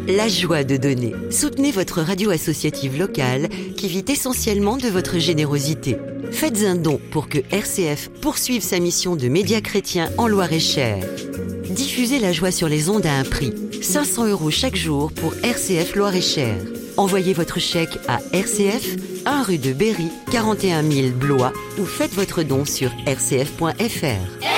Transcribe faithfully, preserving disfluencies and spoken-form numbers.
La joie de donner. Soutenez votre radio associative locale qui vit essentiellement de votre générosité. Faites un don pour que R C F poursuive sa mission de média chrétien en Loir-et-Cher. Diffusez la joie sur les ondes à un prix. cinq cents euros chaque jour pour R C F Loir-et-Cher. Envoyez votre chèque à R C F, un rue de Berry, quarante et un mille Blois, ou faites votre don sur r c f point f r.